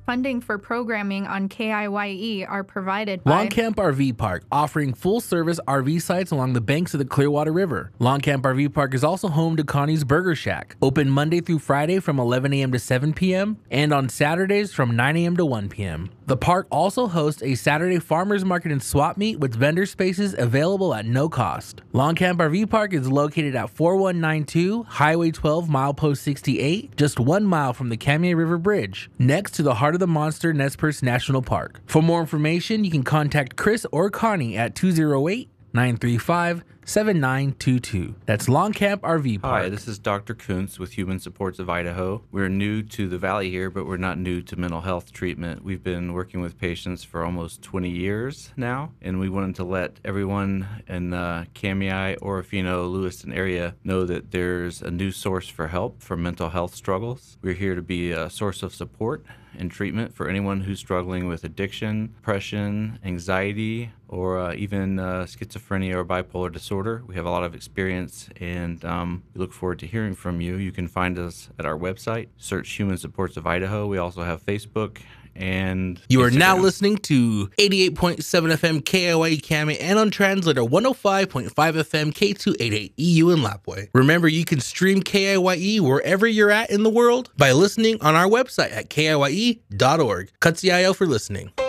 Funding for programming on KIYE are provided by Longcamp RV Park, offering full-service RV sites along the banks of the Clearwater River. Longcamp RV Park is also home to Connie's Burger Shack, open Monday through Friday from 11 a.m. to 7 p.m. and on Saturdays from 9 a.m. to 1 p.m. The park also hosts a Saturday farmers market and swap meet with vendor spaces available at no cost. Longcamp RV Park is located at 4192 Highway 12, milepost 68, just 1 mile from the Camier River Bridge, next to the Heart of the Monster Nez Perce National Park. For more information, you can contact Chris or Connie at 208-935-7922. That's Longcamp RV Park. Hi, this is Dr. Kuntz with Human Supports of Idaho. We're new to the Valley here, but we're not new to mental health treatment. We've been working with patients for almost 20 years now, and we wanted to let everyone in the Kamiah, Orofino, Lewiston area know that there's a new source for help for mental health struggles. We're here to be a source of support and treatment for anyone who's struggling with addiction, depression, anxiety, or even schizophrenia or bipolar disorder. We have a lot of experience, and we look forward to hearing from you. You can find us at our website, search Human Supports of Idaho. We also have Facebook and You are now Instagram. listening to 88.7 FM KIYE Kami and on translator 105.5 FM K288 EU in Lapwai. Remember, you can stream KIYE wherever you're at in the world by listening on our website at KIYE.org. Katsiayo for listening.